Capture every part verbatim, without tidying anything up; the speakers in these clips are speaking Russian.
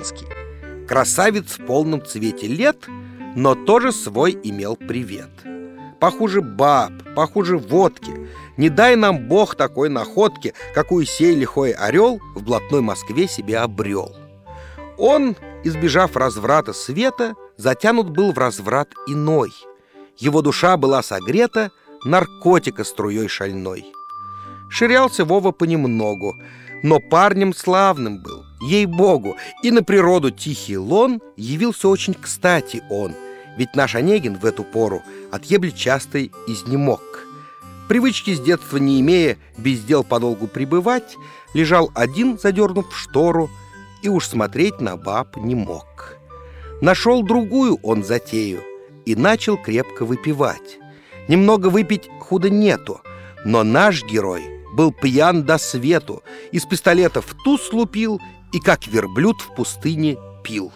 Ленский. Красавец в полном цвете лет, но тоже свой имел привет. Похуже баб, похуже водки. Не дай нам Бог такой находки, какую сей лихой орел в блатной Москве себе обрел. Он, избежав разврата света, затянут был в разврат иной. Его душа была согрета наркотика струей шальной. Ширялся Вова понемногу, но парнем славным был, ей-богу, и на природу тихий лон явился очень кстати он, ведь наш Онегин в эту пору от ебли частой изнемог. Привычки с детства не имея без дел подолгу пребывать, лежал один, задернув штору, и уж смотреть на баб не мог. Нашел другую он затею и начал крепко выпивать. Немного выпить худо нету, но наш герой был пьян до свету, из пистолета в туз лупил и, как верблюд в пустыне, пил.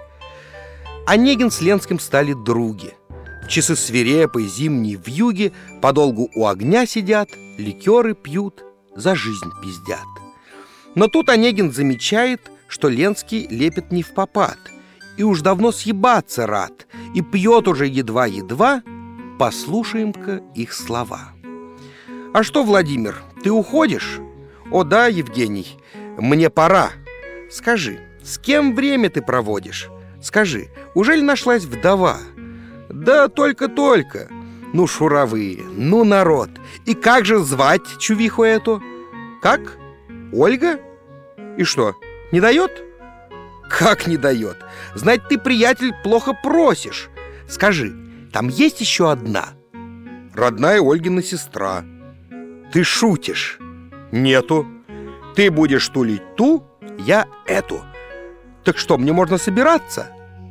Онегин с Ленским стали други. В часы свирепой зимней вьюги подолгу у огня сидят, ликеры пьют, за жизнь пиздят. Но тут Онегин замечает, что Ленский лепит не впопад, и уж давно съебаться рад, и пьет уже едва-едва. Послушаем-ка их слова. «А что, Владимир, ты уходишь?» «О да, Евгений, мне пора. Скажи, с кем время ты проводишь? Скажи, ужели нашлась вдова?» «Да только-только. Ну, шуровые, ну, народ. И как же звать чувиху эту?» «Как? Ольга? И что, не дает?» «Как не дает? Знать, ты, приятель, плохо просишь. Скажи, там есть еще одна?» «Родная Ольгина сестра». «Ты шутишь?» «Нету. Ты будешь тулить ту, я эту. Так что, мне можно собираться?»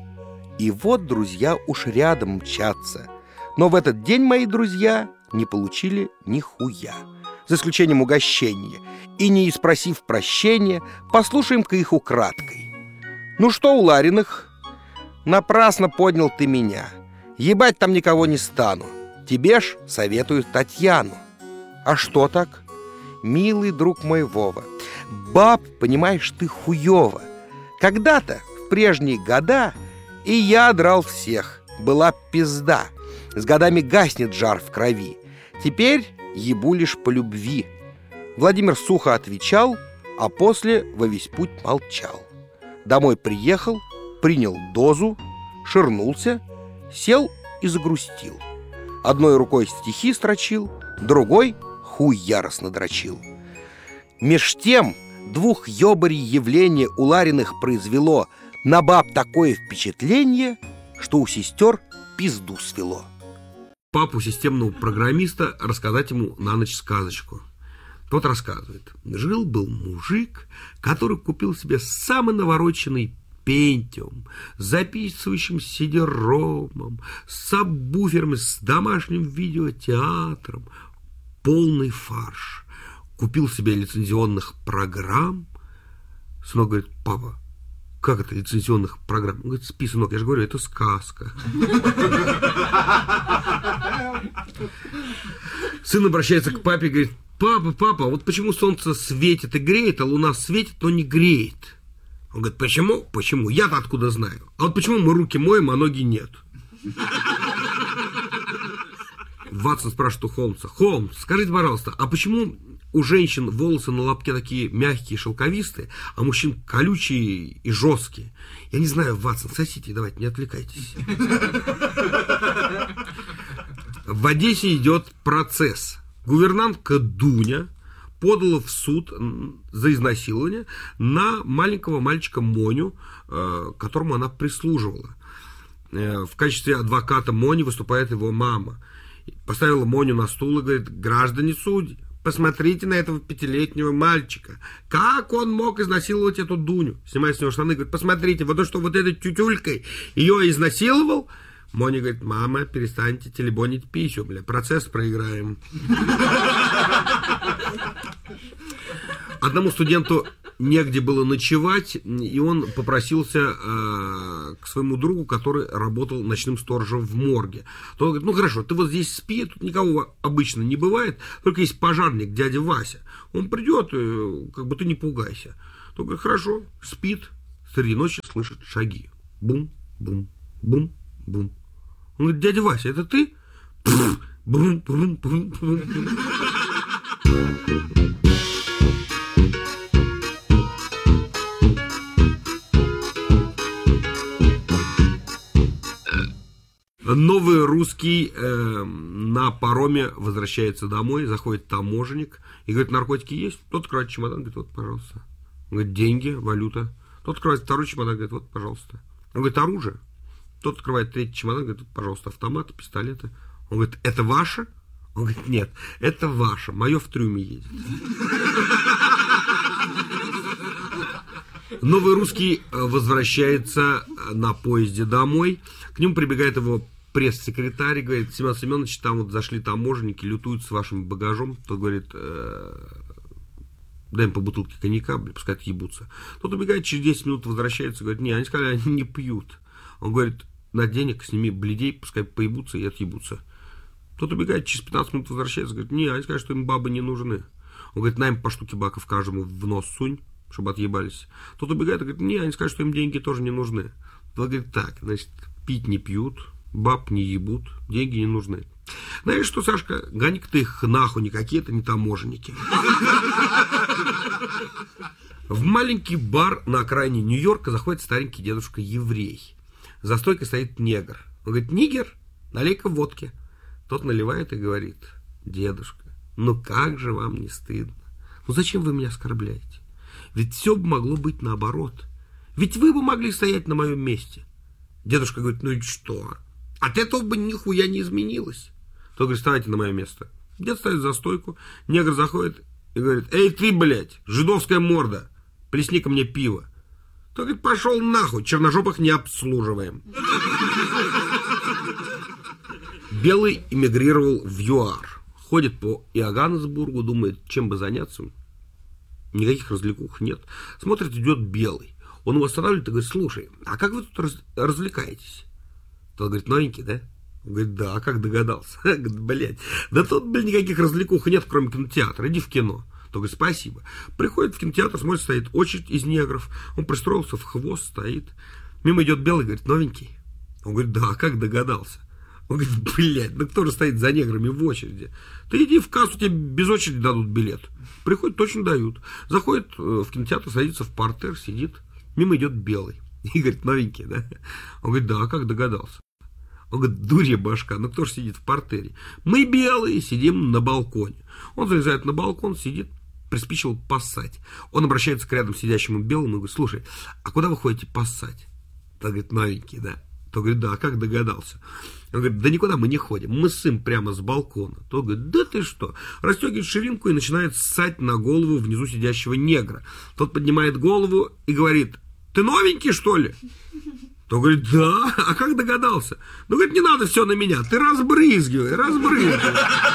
И вот друзья уж рядом мчатся. Но в этот день мои друзья не получили ни хуя, за исключением угощения. И не испросив прощения, послушаем-ка их украдкой. «Ну что у Лариных?» «Напрасно поднял ты меня. Ебать там никого не стану. Тебе ж советую Татьяну». «А что так?» «Милый друг мой Вова, баб, понимаешь, ты хуёво. Когда-то, в прежние года, и я драл всех, была пизда. С годами гаснет жар в крови. Теперь ебу лишь по любви». Владимир сухо отвечал, а после во весь путь молчал. Домой приехал, принял дозу, ширнулся, сел и загрустил. Одной рукой стихи строчил, другой хуй яростно дрочил. Меж тем двух ёбарей явление у Лариных произвело на баб такое впечатление, что у сестер пизду свело. Папу системного программиста рассказать ему на ночь сказочку. Тот рассказывает. Жил-был мужик, который купил себе самый навороченный Пентиум, с записывающим сидеромом, с сабвуферами, с домашним видеотеатром. Полный фарш. Купил себе лицензионных программ. Сынок говорит: папа, как это лицензионных программ? Он говорит: спи, сынок, я же говорю, это сказка. Сын обращается к папе и говорит: папа, папа, вот почему солнце светит и греет, а луна светит, но не греет? Он говорит: почему? Почему? Я-то откуда знаю? А вот почему мы руки моем, а ноги нет? Ватсон спрашивает у Холмса: Холмс, скажите, пожалуйста, а почему у женщин волосы на лобке такие мягкие, шелковистые, а мужчин колючие и жесткие? Я не знаю, Ватсон, сосите, давайте, не отвлекайтесь. В Одессе идет процесс. Гувернантка Дуня подала в суд за изнасилование на маленького мальчика Моню, которому она прислуживала. В качестве адвоката Мони выступает его мама. Поставила Моню на стул и говорит: граждане судьи, посмотрите на этого пятилетнего мальчика. Как он мог изнасиловать эту Дуню? Снимает с него штаны и говорит: посмотрите, вот то, что вот этой тютюлькой ее изнасиловал. Моня говорит: мама, перестаньте телебонить писю, бля, процесс проиграем. Одному студенту негде было ночевать, и он попросился э, к своему другу, который работал ночным сторожем в морге. То он говорит: ну хорошо, ты вот здесь спи, тут никого обычно не бывает, только есть пожарник, дядя Вася. Он придет, и, как бы ты не пугайся. То говорит: хорошо, спит. среди ночи слышит шаги. Бум, бум, бум, бум. Он говорит: дядя Вася, это ты? Бум, бум, бум, бум. Новый русский э, на пароме возвращается домой, заходит таможенник и говорит: наркотики есть? Тот открывает чемодан, говорит: вот, пожалуйста. Он говорит: деньги, валюта. Тот открывает второй чемодан, говорит: вот, пожалуйста. Он говорит: оружие. Тот открывает третий чемодан, говорит: вот, пожалуйста, автоматы, пистолеты. Он говорит: это ваше? Он говорит: нет, это ваше, мое в трюме едет. Новый русский возвращается на поезде домой. К нему прибегает его пресс-секретарь и говорит: Семен Семенович, там вот зашли таможенники, лютуют с вашим багажом. Тот говорит: дай им по бутылке коньяка, пускай отъебутся. Тот убегает, через десять минут возвращается, говорит: не, они сказали, они не пьют. Он говорит: на денег сними бледей, пускай поебутся и отъебутся. Тот убегает, через пятнадцать минут возвращается, говорит: не, они сказали, что им бабы не нужны. Он говорит: на им по штуке баков каждому в нос сунь, чтобы отъебались. Тот убегает и говорит: не, они сказали, что им деньги тоже не нужны. Тот говорит: так, значит, пить не пьют, баб не ебут, деньги не нужны. Знаешь что, Сашка, гони-ка ты их нахуй, никакие это не таможенники. В маленький бар на окраине Нью-Йорка заходит старенький дедушка-еврей. За стойкой стоит негр. Он говорит: нигер, налей-ка водки. Тот наливает и говорит: дедушка, ну как же вам не стыдно? Ну зачем вы меня оскорбляете? Ведь все бы могло быть наоборот. Ведь вы бы могли стоять на моем месте. Дедушка говорит: ну и что? От этого бы нихуя не изменилось. Тот говорит: вставайте на мое место. Дед ставит за стойку, негр заходит и говорит: эй ты, блядь, жидовская морда, плесни-ка мне пиво. Тот говорит: пошел нахуй, черножопых не обслуживаем. Белый эмигрировал в ЮАР. Ходит по Иоганнесбургу, думает, чем бы заняться. Никаких развлекух нет. Смотрит, идет белый. Он его останавливает и говорит: слушай, а как вы тут раз- развлекаетесь? Тот говорит: новенький, да? Он говорит: да, а как догадался? Говорит: блядь, да тут, блядь, никаких развлекух нет, кроме кинотеатра, иди в кино. Тот говорит: спасибо. Приходит в кинотеатр, смотрит, стоит очередь из негров. Он пристроился в хвост, стоит. Мимо идет белый, говорит: новенький. Он говорит: да, а как догадался? Он говорит: блядь, ну кто же стоит за неграми в очереди? Ты иди в кассу, тебе без очереди дадут билет. Приходит, точно дают. Заходит в кинотеатр, садится в партер, сидит. Мимо идет белый. И говорит: новенький, да? Он говорит: да, а как догадался? Он говорит: дурья башка, ну кто же сидит в партере? Мы белые сидим на балконе. Он залезает на балкон, сидит, приспичил поссать. Он обращается к рядом сидящему белому и говорит: слушай, а куда вы ходите поссать? Тот говорит: новенький, да? Тот говорит: да, а как догадался? Он говорит: да никуда мы не ходим, мы ссым прямо с балкона. Тот говорит: да ты что? Расстегивает ширинку и начинает ссать на голову внизу сидящего негра. Тот поднимает голову и говорит: ты новенький, что ли? Тот говорит: да, а как догадался? Ну, говорит: не надо все на меня, ты разбрызгивай, разбрызгивай.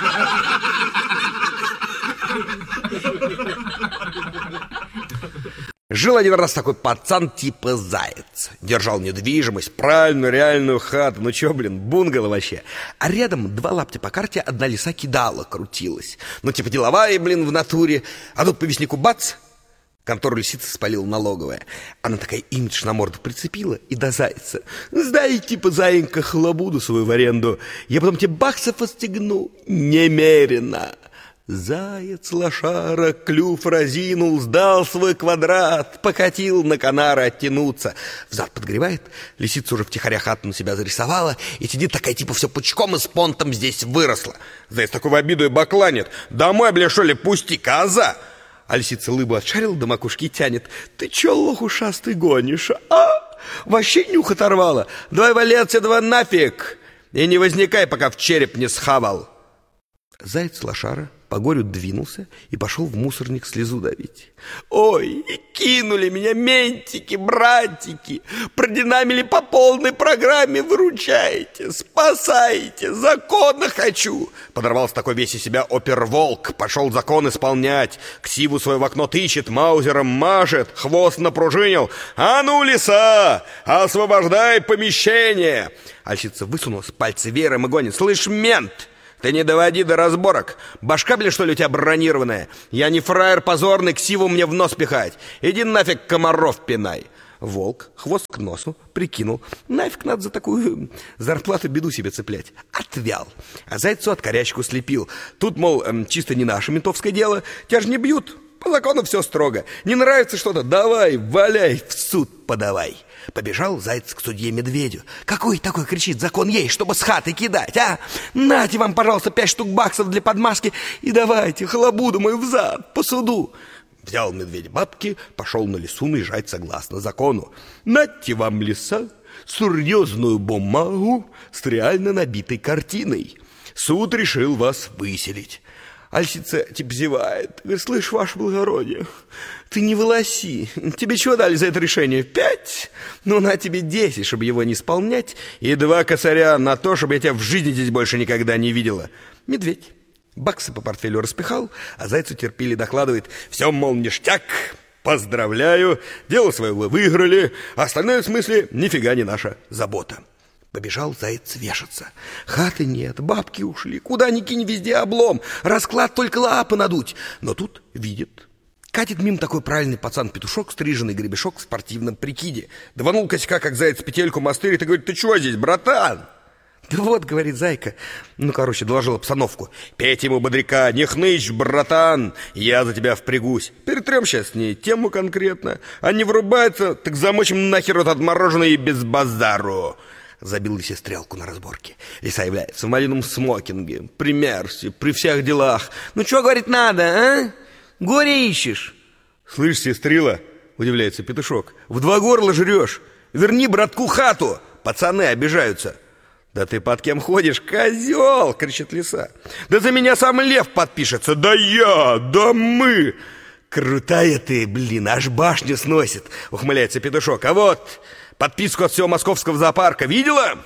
Жил один раз такой пацан типа Заяц. Держал недвижимость, правильную, реальную хату. Ну чё, блин, бунгало вообще. А рядом два лаптя по карте, одна лиса кидала, крутилась. Ну типа деловая, блин, в натуре. А тут по вестнику бац, контору лисицы спалила налоговая. Она такая имидж на морду прицепила и до Зайца: сдай, типа, заинька, хлобуду свою в аренду. Я потом тебе баксов отстегну немерено. Заяц лошара клюв разинул, сдал свой квадрат, покатил на канары оттянуться. Взад подгревает, лисица уже втихаря хату на себя зарисовала и сидит такая, типа, все пучком и с понтом здесь выросла. Заяц такой в обиду и бакланит: домой, бля, что ли, пусти, коза! А лисица лыбу отшарил, до макушки тянет: ты че, лох ушастый, гонишь, а? Вообще нюх оторвала. Давай вали отсюда нафиг и не возникай, пока в череп не схавал. Заяц лошара по горю двинулся и пошел в мусорник слезу давить. Ой, и кинули меня ментики, братики, продинамили по полной программе, выручайте, спасайте, закона хочу. Подорвался такой весь из себя оперволк, пошел закон исполнять, ксиву свою в окно тычет, маузером мажет, хвост напружинил: а ну, лиса, освобождай помещение. А лисица высунулась, пальцы веером и гонит: слышь, мент, ты не доводи до разборок. Башка, блин, что ли, у тебя бронированная? Я не фраер позорный, ксиву мне в нос пихать. Иди нафиг, комаров пинай. Волк хвост к носу прикинул: нафиг надо за такую зарплату беду себе цеплять. Отвял. А зайцу откорячку слепил. Тут, мол, чисто не наше ментовское дело. Тебя же не бьют. По закону все строго. Не нравится что-то? Давай, валяй, в суд подавай. Побежал заяц к судье-медведю. Какой такой, кричит, закон есть, чтобы с хаты кидать, а? Нате вам, пожалуйста, пять штук баксов для подмазки и давайте халабуду мою взад по суду. Взял медведь бабки, пошел на лесу наезжать согласно закону. Нате вам леса, серьезную бумагу с реально набитой картиной. Суд решил вас выселить. А лисица типа зевает. Говорит: слышь, ваше благородие, ты не волоси. Тебе чего дали за это решение? Пять? Ну, на тебе десять, чтобы его не исполнять, и два косаря на то, чтобы я тебя в жизни здесь больше никогда не видела. Медведь баксы по портфелю распихал, а зайцу терпели докладывает: все, мол, ништяк, поздравляю, дело свое вы выиграли, а остальное, в смысле, нифига не наша забота. Побежал заяц вешаться. Хаты нет, бабки ушли, куда ни кинь, везде облом, расклад только лапы надуть. Но тут видит, катит мимо такой правильный пацан-петушок, стриженный гребешок в спортивном прикиде. Дванул косяка, как заяц, петельку мастырит и говорит: ты чего здесь, братан? Да вот, говорит зайка, ну, короче, доложил обстановку. Петь ему бодряка: не хнычь, братан, я за тебя впрягусь. Перетрем сейчас с ней тему конкретно, а не врубается, так замочим нахер вот отмороженный и без базару. Забил лисе стрелку на разборке. Лиса является в малиновом смокинге, при мерсе, при всех делах. Ну, что, говорит, надо, а? Горе ищешь? Слышь, сестрила, удивляется петушок, в два горла жрешь. Верни братку хату, пацаны обижаются. Да ты под кем ходишь, козел, кричит лиса. Да за меня сам лев подпишется. Да я, да мы. Крутая ты, блин, аж башню сносит, ухмыляется петушок. А вот подписку от всего московского зоопарка видела?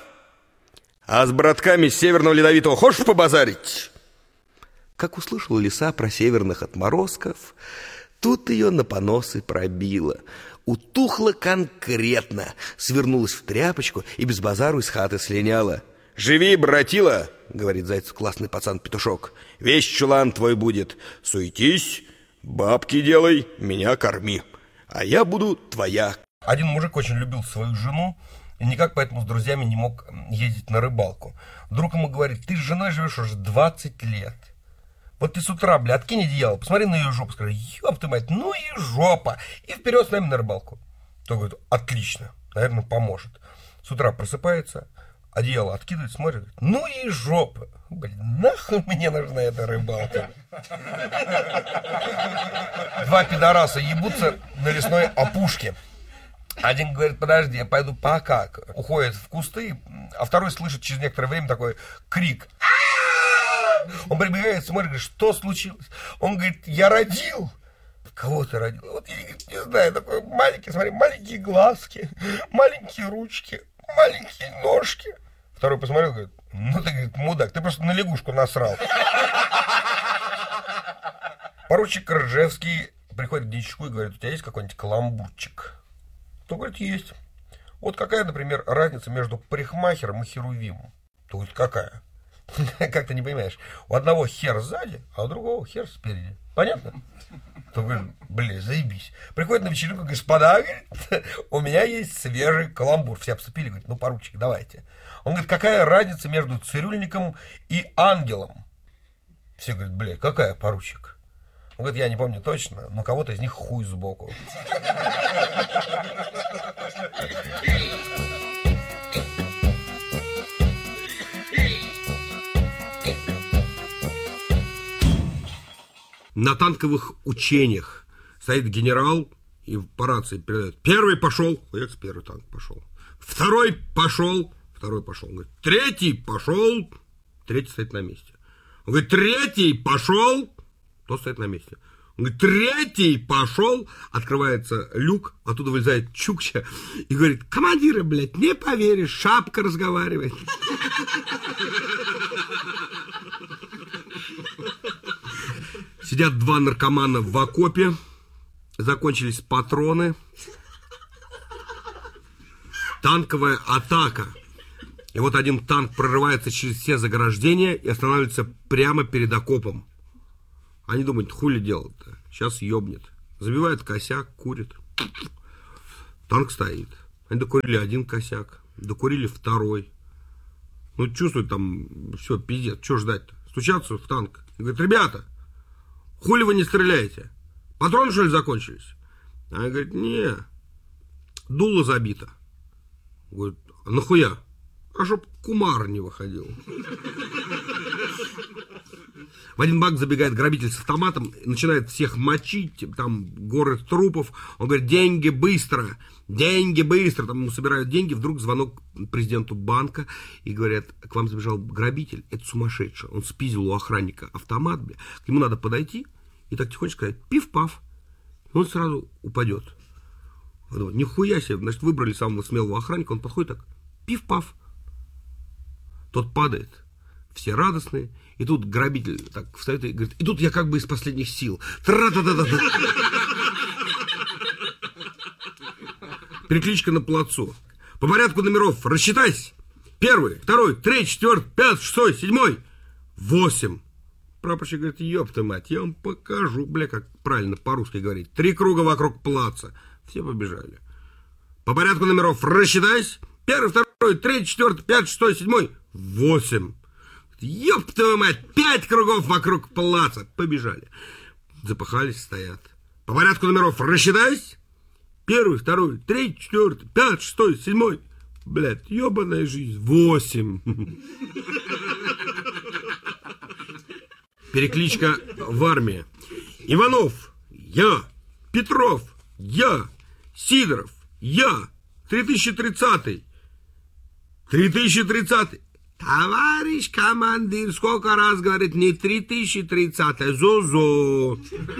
А с братками с Северного Ледовитого хочешь побазарить? Как услышала лиса про северных отморозков, тут ее на поносы пробило. Утухла конкретно, свернулась в тряпочку и без базару из хаты слиняла. «Живи, братила!» — говорит зайцу классный пацан-петушок. «Весь чулан твой будет. Суетись, бабки делай, меня корми, а я буду твоя». Один мужик очень любил свою жену и никак поэтому с друзьями не мог ездить на рыбалку. Друг ему говорит: ты с женой живешь уже двадцать лет. Вот ты с утра, бля, откинь одеяло, посмотри на ее жопу, скажи: ёб ты мать, ну и жопа, и вперед с нами на рыбалку. Тот говорит: отлично, наверное, поможет. С утра просыпается, одеяло откидывает, смотрит: ну и жопа. Блин, нахуй мне нужна эта рыбалка. Два пидораса ебутся на лесной опушке. Один говорит: подожди, я пойду пока. Уходит в кусты, а второй слышит через некоторое время такой крик. Он прибегает, смотрит, говорит: что случилось? Он говорит: я родил. Кого ты родил? Вот я, говорит, не знаю, такой маленький, смотри, маленькие глазки, маленькие ручки, маленькие ножки. Второй посмотрел, говорит: ну ты, говорит, мудак, ты просто на лягушку насрал. Поручик Ржевский приходит к дичку и говорит: у тебя есть какой-нибудь каламбурчик? То говорит: есть. Вот какая, например, разница между парикмахером и херувимом? То говорит: какая? Как ты не понимаешь? У одного хер сзади, а у другого хер спереди. Понятно? То говорит: блин, заебись. Приходит на вечеринку: господа, говорит, у меня есть свежий каламбур. Все обступили, говорит: ну, поручик, давайте. Он говорит: какая разница между цирюльником и ангелом? Все говорят: блин, какая, поручик? Он говорит: я не помню точно, но кого-то из них хуй сбоку. На танковых учениях стоит генерал и по рации передает: первый пошел, Лекс, первый танк пошел. Второй пошел, второй пошел. Он говорит: третий пошел, третий стоит на месте. Он говорит: третий пошел, тот стоит на месте. Он говорит: третий пошел, открывается люк, оттуда вылезает Чукча и говорит: командиры, блядь, не поверишь, шапка разговаривает. Сидят два наркомана в окопе, закончились патроны, танковая атака. И вот один танк прорывается через все заграждения и останавливается прямо перед окопом. Они думают: хули делать-то, сейчас ёбнет. Забивают косяк, курят. Танк стоит. Они докурили один косяк, докурили второй. Ну, чувствуют там, все, пиздец, что ждать-то? Стучаться в танк. И говорят, ребята, хули вы не стреляете? Патроны, что ли, закончились? А они говорят, не, дуло забито. Говорит, а нахуя? А чтоб кумар не выходил. В один банк забегает грабитель с автоматом, начинает всех мочить, там горы трупов. Он говорит, деньги быстро, деньги быстро. Там ему собирают деньги, вдруг звонок президенту банка, и говорят, к вам забежал грабитель, это сумасшедший. Он спиздил у охранника автомат, бля. К нему надо подойти и так тихонечко сказать, пиф-паф. И он сразу упадет. Вот, нихуя себе, значит, выбрали самого смелого охранника, он подходит так, пиф-паф. Тот падает, все радостные, и тут грабитель так встает и говорит, и тут я как бы из последних сил. Тра-та-та-та-та. Перекличка на плацу. По порядку номеров рассчитайся. Первый, второй, третий, четвертый, пятый, шестой, седьмой, восемь. Прапорщик говорит, ёпта мать, я вам покажу, бля, как правильно по-русски говорить. Три круга вокруг плаца. Все побежали. По порядку номеров рассчитайся. Первый, второй, третий, четвертый, пятый, шестой, седьмой, восемь. Ёб твою мать, пять кругов вокруг плаца. Побежали. Запахались, стоят. По порядку номеров рассчитайся. Первый, второй, третий, четвертый, пятый, шестой, седьмой. Блядь, ёбаная жизнь. Восемь. Перекличка в армии. Иванов, я. Петров, я. Сидоров, я. три тысячи тридцатый. три тысячи тридцатый. Товарищ командир, сколько раз говорит, не три тысячи тридцатый, зо-зо.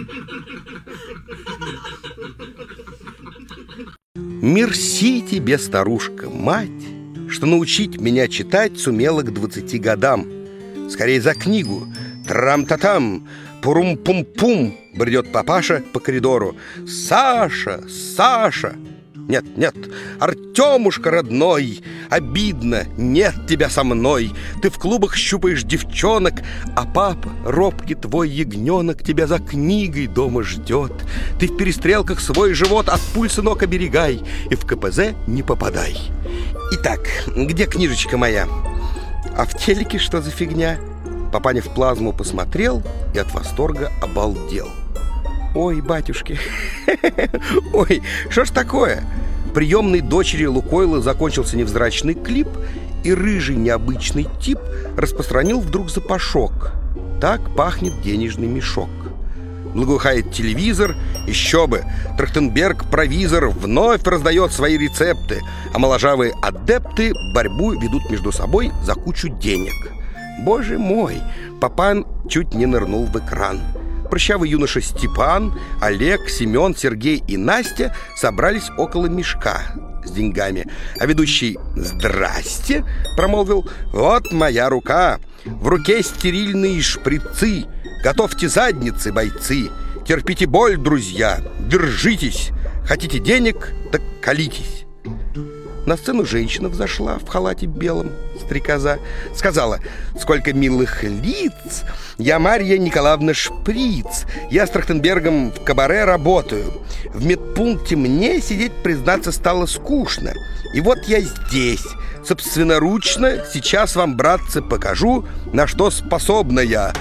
Мерси тебе, старушка, мать, что научить меня читать сумела к двадцати годам. Скорей за книгу. Трам-та-там, пурум-пум-пум, бредет папаша по коридору. Саша, Саша. Нет, нет, Артемушка родной, обидно, нет тебя со мной. Ты в клубах щупаешь девчонок, а папа, робкий твой ягненок, тебя за книгой дома ждет. Ты в перестрелках свой живот от пуль, сынок, оберегай, и в ка пэ зэ не попадай. Итак, где книжечка моя? А в телеке что за фигня? Папаня в плазму посмотрел и от восторга обалдел. Ой, батюшки, ой, что ж такое? Приемной дочери Лукойла закончился невзрачный клип, и рыжий необычный тип распространил вдруг запашок. Так пахнет денежный мешок. Благоухает телевизор, еще бы, Трахтенберг-провизор вновь раздает свои рецепты, а моложавые адепты борьбу ведут между собой за кучу денег. Боже мой, папан чуть не нырнул в экран. Прыщавый юноша Степан, Олег, Семен, Сергей и Настя собрались около мешка с деньгами. А ведущий «Здрасте!» промолвил: «Вот моя рука, в руке стерильные шприцы. Готовьте задницы, бойцы, терпите боль, друзья, держитесь. Хотите денег, так колитесь». На сцену женщина взошла в халате белом, стрекоза. Сказала: «Сколько милых лиц! Я Марья Николаевна Шприц. Я с Трахтенбергом в кабаре работаю. В медпункте мне сидеть, признаться, стало скучно. И вот я здесь, собственноручно, сейчас вам, братцы, покажу, на что способна я.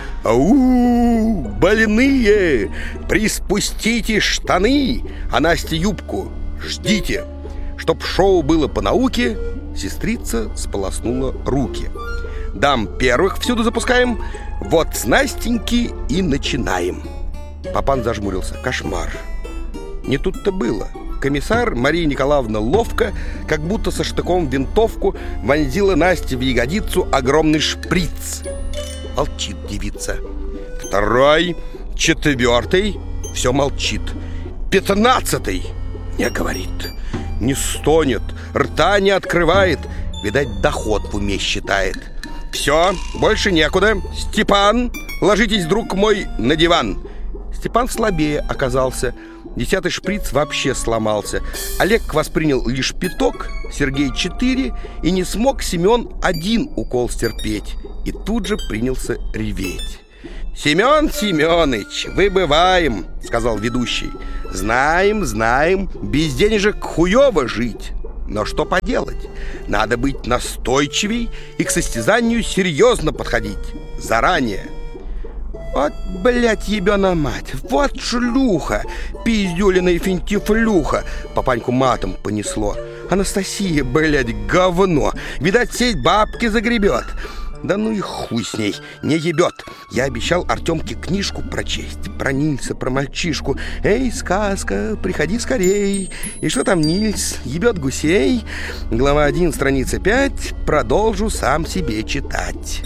Ау, больные! Приспустите штаны, а Насте юбку ждите». Чтоб шоу было по науке, сестрица сполоснула руки. Дам первых всюду запускаем. Вот с Настеньки и начинаем. Папан зажмурился. Кошмар. Не тут-то было. Комиссар Мария Николаевна ловко, как будто со штыком в винтовку, вонзила Насте в ягодицу огромный шприц. Молчит девица. Второй, четвертый, все молчит. Пятнадцатый не говорит, не стонет, рта не открывает. Видать, доход в уме считает. Все, больше некуда. Степан, ложитесь, друг мой, на диван. Степан слабее оказался. Десятый шприц вообще сломался. Олег воспринял лишь пяток, Сергей четыре, и не смог Семен один укол стерпеть. И тут же принялся реветь. «Семен Семеныч, выбываем», — сказал ведущий. «Знаем, знаем, без денежек хуёво жить. Но что поделать? Надо быть настойчивей и к состязанию серьезно подходить. Заранее». «Вот, блядь, ебёна мать, вот шлюха, пиздюлина и финтифлюха!» Папаньку матом понесло. «Анастасия, блядь, говно! Видать, сеть бабки загребет!» Да ну и хуй с ней, не ебет. Я обещал Артемке книжку прочесть про Нильса, про мальчишку. Эй, сказка, приходи скорей. И что там Нильс, ебет гусей? Глава один, страница пять. Продолжу сам себе читать.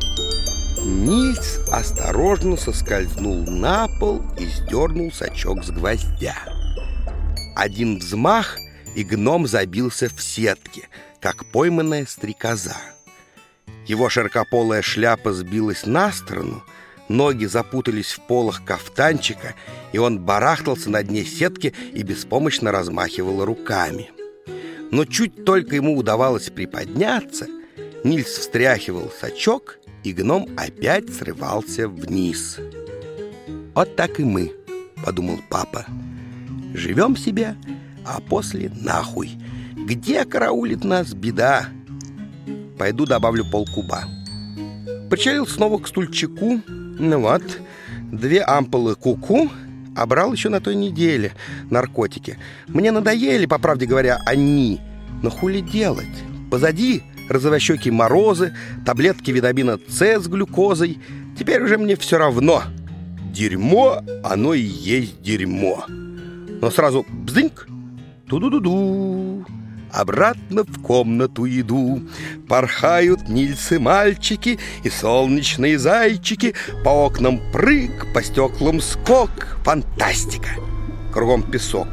Нильс осторожно соскользнул на пол и сдернул сачок с гвоздя. Один взмах, и гном забился в сетке, как пойманная стрекоза. Его широкополая шляпа сбилась на сторону, ноги запутались в полах кафтанчика, и он барахтался на дне сетки и беспомощно размахивал руками. Но чуть только ему удавалось приподняться, Нильс встряхивал сачок, и гном опять срывался вниз. «Вот так и мы», — подумал папа. «Живем себе, а после нахуй. Где караулит нас беда? Пойду добавлю полкуба». Причалил снова к стульчику. Ну вот, две ампулы куку, а брал еще на той неделе наркотики. Мне надоели, по правде говоря, они. Но хули делать? Позади розовощекие морозы, таблетки витамина С с глюкозой. Теперь уже мне все равно. Дерьмо, оно и есть дерьмо. Но сразу бздыньк, ту-ду-ду-ду. Обратно в комнату иду. Порхают Нильсы-мальчики и солнечные зайчики. По окнам прыг, по стеклам скок. Фантастика! Кругом песок.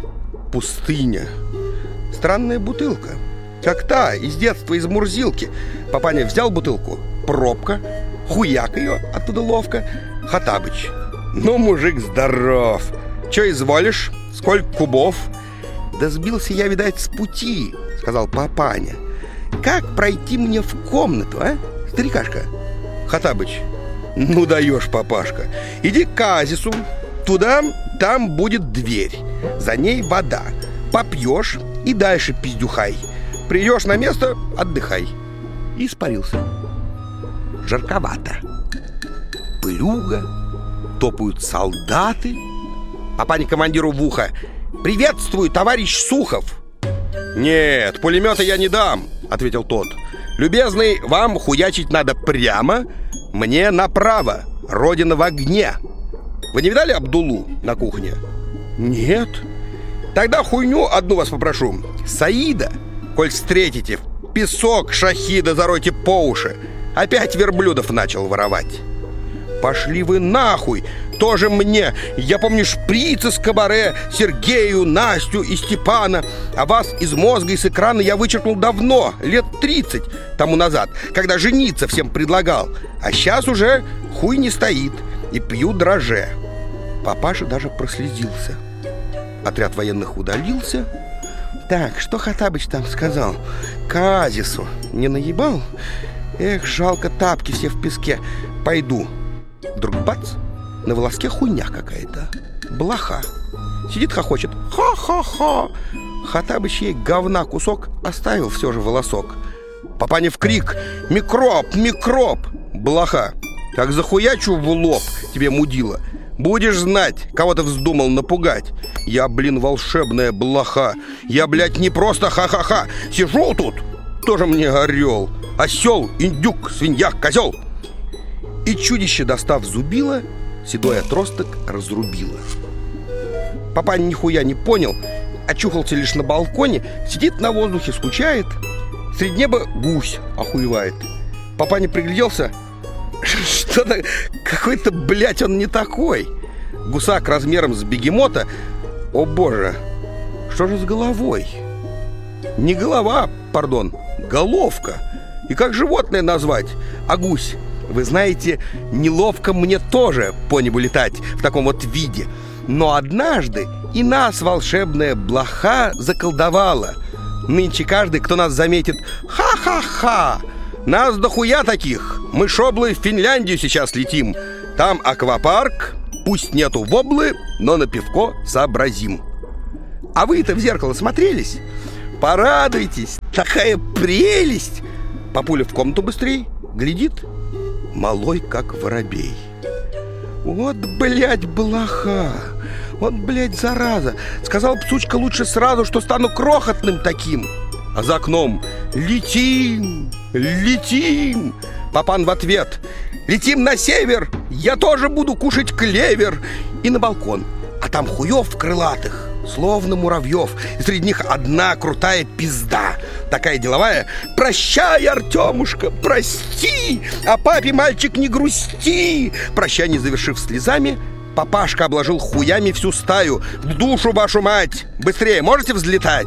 Пустыня. Странная бутылка, как та из детства из Мурзилки. Папаня взял бутылку, пробка, хуяк ее оттуда ловко. Хаттабыч: «Ну, мужик, здоров! Че изволишь? Сколько кубов?» «Да сбился я, видать, с пути», — сказал папаня. «Как пройти мне в комнату, а, старикашка?» Хаттабыч: «Ну даешь, папашка. Иди к оазису. Туда, там будет дверь. За ней вода. Попьешь и дальше пиздюхай. Придешь на место, отдыхай». И испарился. Жарковато. Пылюга. Топают солдаты. Папаня командиру в ухо: «Приветствую, товарищ Сухов!» «Нет, пулемета я не дам», — ответил тот. «Любезный, вам хуячить надо прямо, мне направо, родина в огне. Вы не видали Абдулу на кухне?» «Нет». «Тогда хуйню одну вас попрошу. Саида, коль встретите, в песок шахида заройте по уши. Опять верблюдов начал воровать». «Пошли вы нахуй! Тоже мне! Я помню шприц из кабаре, Сергею, Настю и Степана. А вас из мозга и с экрана я вычеркнул давно, лет тридцать тому назад, когда жениться всем предлагал. А сейчас уже хуй не стоит, и пью драже». Папаша даже прослезился. Отряд военных удалился. «Так, что Хаттабыч там сказал? К оазису не наебал? Эх, жалко, тапки все в песке. Пойду». Вдруг бац, на волоске хуйня какая-то. Блоха. Сидит, хохочет. Ха-ха-ха. Хаттабыч ей говна кусок, оставил все же волосок. Папаня в крик: «Микроб, микроб!» Блоха: «Как захуячу в лоб тебе, мудила, будешь знать, кого ты вздумал напугать. Я, блин, волшебная блоха. Я, блядь, не просто ха-ха-ха. Сижу тут, тоже мне орел. Осел, индюк, свинья, козел». И чудище, достав зубило, седой отросток разрубило. Папаня нихуя не понял, очухался лишь на балконе, сидит на воздухе, скучает. Средь неба гусь охуевает. Папаня пригляделся. Что-то, какой-то, блядь, он не такой. Гусак размером с бегемота. О боже, что же с головой? Не голова, пардон, головка. И как животное назвать? А гусь? Вы знаете, неловко мне тоже по небу летать в таком вот виде. Но однажды и нас волшебная блоха заколдовала. Нынче каждый, кто нас заметит: «Ха-ха-ха! Нас дохуя таких! Мы шоблы в Финляндию сейчас летим. Там аквапарк, пусть нету воблы, но на пивко сообразим. А вы-то в зеркало смотрелись? Порадуйтесь, такая прелесть! Папуля в комнату быстрей, глядит, малой как воробей. Вот, блядь, блоха! Вот, блядь, зараза! Сказал птучка лучше сразу, что стану крохотным таким. А за окном: летим, летим! Папан в ответ: летим на север, я тоже буду кушать клевер. И на балкон, а там хуев крылатых, словно муравьев, и среди них одна крутая пизда, такая деловая: прощай, Артемушка, прости, а папе, мальчик, не грусти. Прощание завершив слезами, папашка обложил хуями всю стаю. В душу вашу мать! Быстрее, можете взлетать?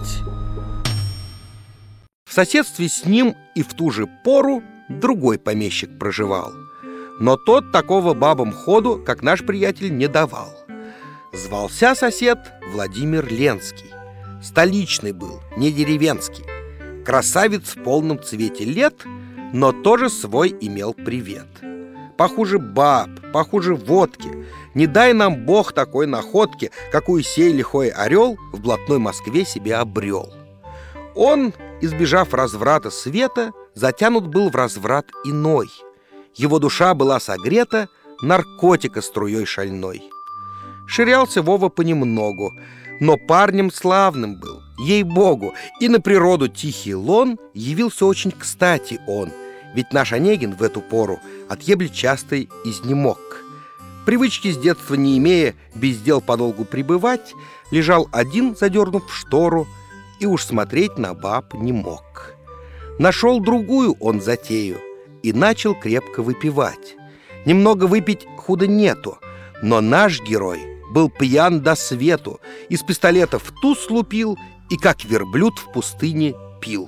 В соседстве с ним и в ту же пору другой помещик проживал. Но тот такого бабам ходу, как наш приятель, не давал. Звался сосед Владимир Ленский. Столичный был, не деревенский. Красавец в полном цвете лет, но тоже свой имел привет. Похуже баб, похуже водки. Не дай нам Бог такой находки, какую сей лихой орел в блатной Москве себе обрел. Он, избежав разврата света, затянут был в разврат иной. Его душа была согрета наркотика струей шальной. Ширялся Вова понемногу, но парнем славным был, ей-богу, и на природу тихий лон явился очень кстати он, ведь наш Онегин в эту пору от ебли частой изнемог. Привычки с детства не имея без дел подолгу пребывать, лежал один, задернув штору, и уж смотреть на баб не мог. Нашел другую он затею и начал крепко выпивать. Немного выпить худо нету, но наш герой был пьян до свету, из пистолета в туз лупил и, как верблюд, в пустыне пил.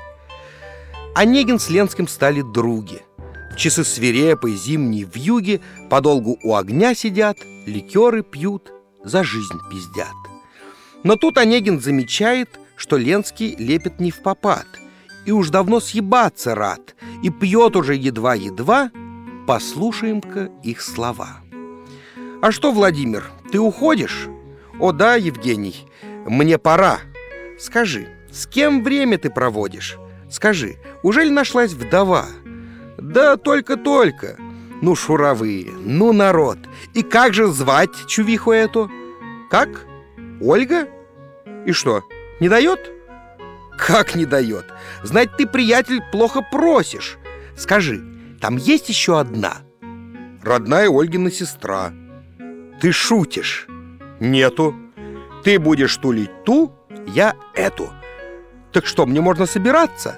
Онегин с Ленским стали други. В часы свирепой зимней вьюги подолгу у огня сидят, ликеры пьют, за жизнь пиздят. Но тут Онегин замечает, что Ленский лепит не впопад, и уж давно съебаться рад, и пьет уже едва-едва. Послушаем-ка их слова. «А что, Владимир, ты уходишь?» «О да, Евгений, мне пора. Скажи, с кем время ты проводишь? Скажи, ужели нашлась вдова?» «Да только-только. Ну, шуровые, ну, народ. И как же звать чувиху эту?» «Как? Ольга? И что, не дает?» «Как не дает? Знать, ты, приятель, плохо просишь. Скажи, там есть еще одна?» «Родная Ольгина сестра». «Ты шутишь?» «Нету. Ты будешь тулить ту, я эту. Так что, мне можно собираться?»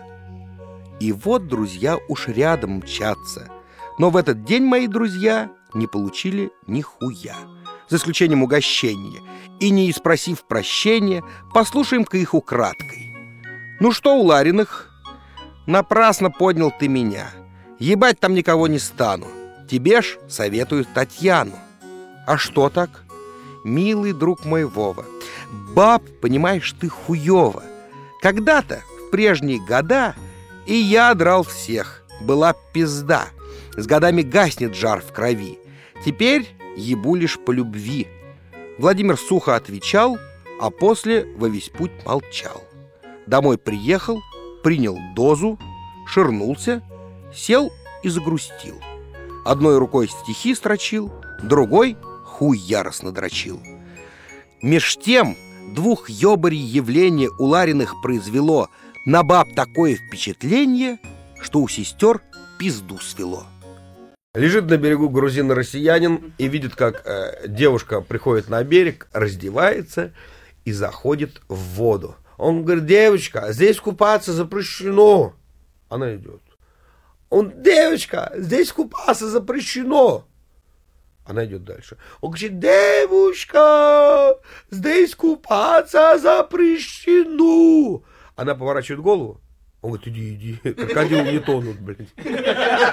И вот друзья уж рядом мчатся. Но в этот день мои друзья не получили ни хуя, за исключением угощения. И не испросив прощения, послушаем-ка их украдкой. «Ну что у Лариных?» «Напрасно поднял ты меня. Ебать там никого не стану. Тебе ж советую Татьяну». «А что так?» «Милый друг мой Вова, баб, понимаешь, ты хуёво. Когда-то, в прежние года, и я драл всех, была пизда. С годами гаснет жар в крови. Теперь ебу лишь по любви». Владимир сухо отвечал, а после во весь путь молчал. Домой приехал, принял дозу, ширнулся, сел и загрустил. Одной рукой стихи строчил, другой хуй яростно дрочил. Меж тем двух ёбарей явление у Лариных произвело на баб такое впечатление, что у сестер пизду свело. Лежит на берегу грузин-россиянин и видит, как э, девушка приходит на берег, раздевается и заходит в воду. Он говорит: девочка, здесь купаться запрещено. Она идет. Он: девочка, здесь купаться запрещено. Она идет дальше. Он говорит: девушка, здесь купаться запрещено. Она поворачивает голову. Он говорит: иди, иди, крокодилы не тонут, блядь.